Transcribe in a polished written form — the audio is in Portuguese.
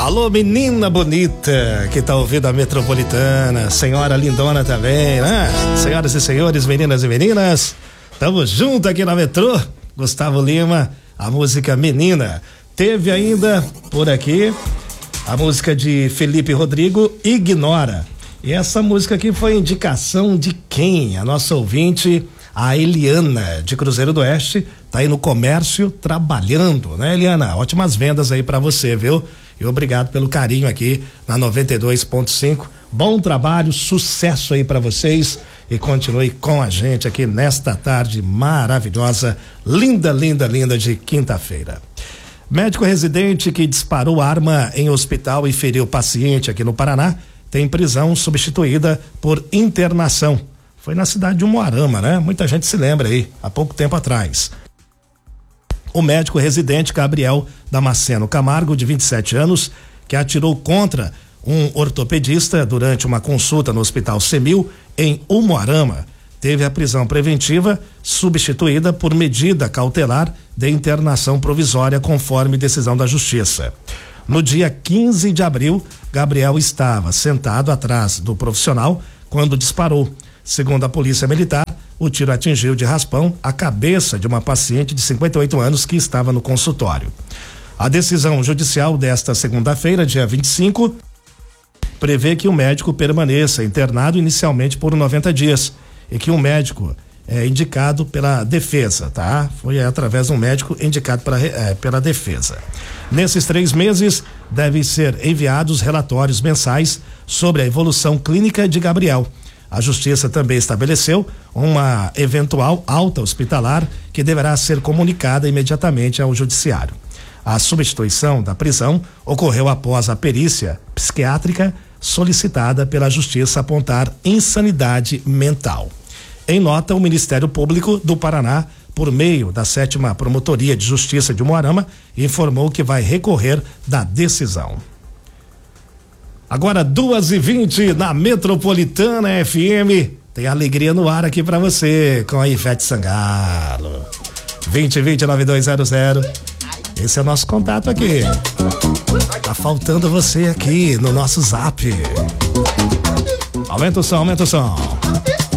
Alô, menina bonita que tá ouvindo a Metropolitana, senhora lindona também, né? Senhoras e senhores, meninas e meninas, tamo junto aqui na Metrô. Gustavo Lima, a música Menina. Teve ainda por aqui a música de Felipe Rodrigo, Ignora. E essa música aqui foi indicação de quem? A nossa ouvinte, a Eliana, de Cruzeiro do Oeste, tá aí no comércio trabalhando, né, Eliana? Ótimas vendas aí pra você, viu? E obrigado pelo carinho aqui na 92.5. Bom trabalho, sucesso aí pra vocês e continue com a gente aqui nesta tarde maravilhosa, linda, linda, linda de quinta-feira. Médico residente que disparou arma em hospital e feriu paciente aqui no Paraná tem prisão substituída por internação. Foi na cidade de Umuarama, né? Muita gente se lembra aí, há pouco tempo atrás. O médico residente Gabriel Damasceno Camargo, de 27 anos, que atirou contra um ortopedista durante uma consulta no Hospital Semil, em Umuarama, teve a prisão preventiva substituída por medida cautelar de internação provisória, conforme decisão da Justiça. No dia 15 de abril, Gabriel estava sentado atrás do profissional quando disparou. Segundo a Polícia Militar, o tiro atingiu de raspão a cabeça de uma paciente de 58 anos que estava no consultório. A decisão judicial desta segunda-feira, dia 25, prevê que o médico permaneça internado inicialmente por 90 dias e que um médico indicado pela defesa, tá? Foi através de um médico indicado pela defesa. Nesses 3 meses, devem ser enviados relatórios mensais sobre a evolução clínica de Gabriel. A Justiça também estabeleceu uma eventual alta hospitalar que deverá ser comunicada imediatamente ao Judiciário. A substituição da prisão ocorreu após a perícia psiquiátrica solicitada pela Justiça apontar insanidade mental. Em nota, o Ministério Público do Paraná, por meio da 7ª Promotoria de Justiça de Umuarama, informou que vai recorrer da decisão. Agora 2h20 na Metropolitana FM, tem alegria no ar aqui pra você com a Ivete Sangalo. 2020-9200. Esse é o nosso contato aqui. Tá faltando você aqui no nosso zap. Aumenta o som, aumenta o som.